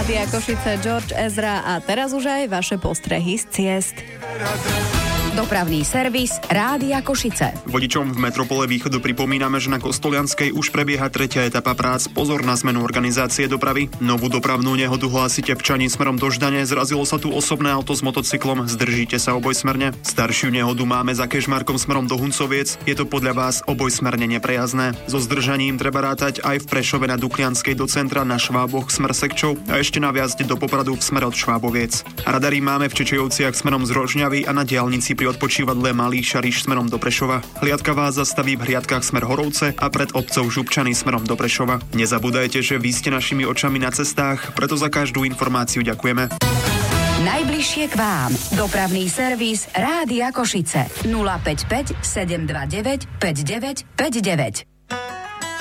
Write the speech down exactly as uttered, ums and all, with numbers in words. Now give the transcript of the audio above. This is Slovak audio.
Rádia Košice, George Ezra a teraz už aj vaše postrehy z ciest. Dopravný servis Rádia Košice. Vodičom v metropole Východu pripomíname, že na Kostolianskej už prebieha tretia etapa prác. Pozor na zmenu organizácie dopravy. Novú dopravnú nehodu hlásite v Čani smerom do Ždane. Zrazilo sa tu osobné auto s motocyklom. Zdržíte sa obojsmerne. Staršiu nehodu máme za Kežmarkom smerom do Huncoviec. Je to podľa vás obojsmerne neprejazné. So zdržaním treba rátať aj v Prešove na Duklianskej do centra, na Šváboch smer Sekčov a ešte na viazde do Popradu v smer od Šváboviec. Radary máme v Čečejovciach smerom z Rožňavy a na diaľnici pri odpočívadle Malý Šariš smerom do Prešova. Hliadka vás zastaví v hliadkach smer Horovce a pred obcov Župčany smerom do Prešova. Nezabúdajte, že vy ste našimi očami na cestách, preto za každú informáciu ďakujeme. Najbližšie k vám. Dopravný servis Rádia Košice. nula päť päť sedem dva deväť päť deväť päť deväť.